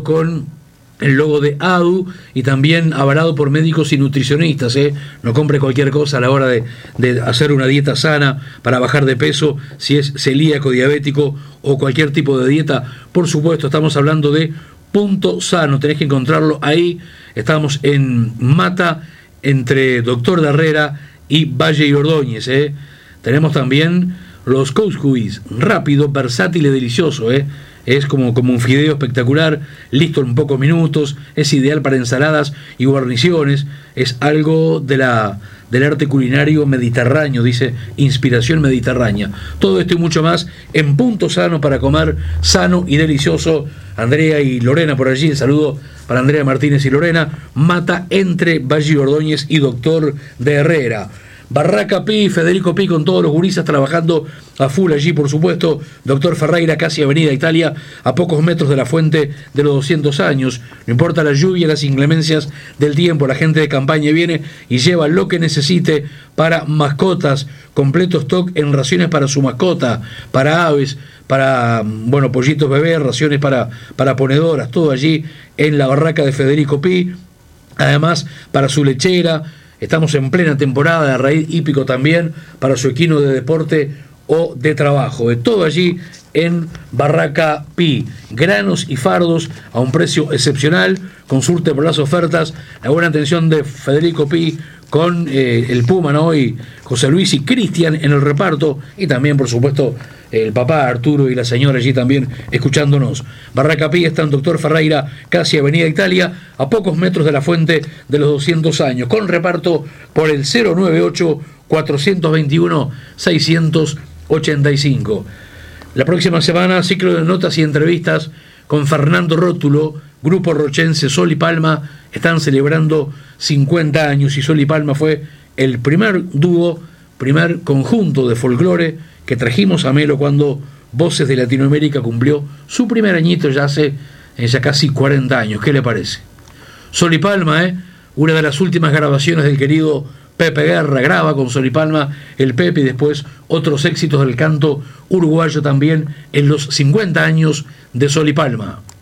con el logo de ADU y también avalado por médicos y nutricionistas. No compre cualquier cosa a la hora de hacer una dieta sana para bajar de peso, si es celíaco, diabético o cualquier tipo de dieta. Por supuesto, estamos hablando de Punto Sano, tenés que encontrarlo ahí. Estamos en Mata, entre Doctor de Herrera y Valle y Ordóñez. Tenemos también los couscous, rápido, versátil y delicioso. Es como un fideo espectacular, listo en pocos minutos, es ideal para ensaladas y guarniciones, es algo del arte culinario mediterráneo, dice Inspiración Mediterránea. Todo esto y mucho más en Punto Sano, para comer sano y delicioso. Andrea y Lorena por allí, el saludo para Andrea Martínez y Lorena. Mata, entre Valle Ordóñez y Doctor de Herrera. Barraca Pi, Federico Pi con todos los gurisas trabajando a full allí, por supuesto. Doctor Ferreira, casi Avenida Italia, a pocos metros de la fuente de los 200 años. No importa la lluvia, las inclemencias del tiempo, la gente de campaña viene y lleva lo que necesite para mascotas. Completo stock en raciones para su mascota, para aves, para, pollitos bebés, raciones para ponedoras, todo allí en la barraca de Federico Pi. Además, para su lechera. Estamos en plena temporada de raíz hípico también para su equino de deporte o de trabajo. Todo allí en Barraca Pi. Granos y fardos a un precio excepcional. Consulte por las ofertas. La buena atención de Federico Pi con el Puma, ¿no? Y José Luis y Cristian en el reparto. Y también, por supuesto, el papá Arturo y la señora allí también escuchándonos. Barraca Pi está en Doctor Ferreira, casi Avenida Italia, a pocos metros de la fuente de los 200 años, con reparto por el 098-421-685. La próxima semana, ciclo de notas y entrevistas con Fernando Rótulo. Grupo rochense Sol y Palma están celebrando 50 años y Sol y Palma fue el primer dúo, primer conjunto de folclore que trajimos a Melo cuando Voces de Latinoamérica cumplió su primer añito ya hace casi 40 años. ¿Qué le parece? Sol y Palma, una de las últimas grabaciones del querido Pepe Guerra. Graba con Sol y Palma el Pepe y después otros éxitos del canto uruguayo también en los 50 años de Sol y Palma.